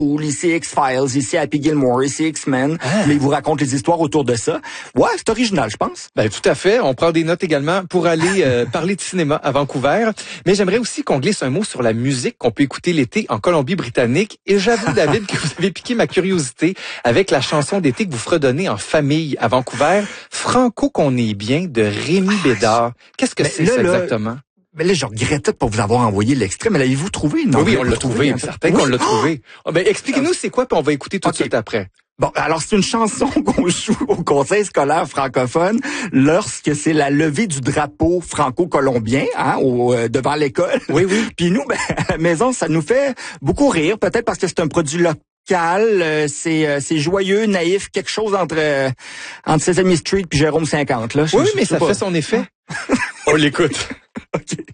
ici X-Files, ici Happy Gilmore, ici X-Men. Mais ils vous racontent les histoires autour de ça. Ouais, c'est original, je pense. Ben tout à fait. On prend des notes également pour aller parler de cinéma à Vancouver. Mais j'aimerais aussi qu'on glisse un mot sur la musique qu'on peut écouter l'été en Colombie-Britannique. Et j'avoue, David, que vous avez piqué ma curiosité avec la chanson d'été que vous fredonnez en famille à Vancouver, Franco qu'on est bien de Rémi Bédard. Qu'est-ce que c'est ça exactement? Mais là, je regrettais de pas vous avoir envoyé l'extrait, mais l'avez-vous trouvé? Non, oui, on l'a trouvé, certain qu'on l'a trouvé. Ben, expliquez-nous c'est quoi, puis on va écouter tout de suite après. Bon, alors c'est une chanson qu'on joue au conseil scolaire francophone lorsque c'est la levée du drapeau franco-colombien devant l'école. Oui. Puis nous, à la maison, ça nous fait beaucoup rire, peut-être parce que c'est un produit local, c'est joyeux, naïf, quelque chose entre Sesame Street puis Jérôme 50 là. Oui, mais ça fait son effet. On l'écoute. OK.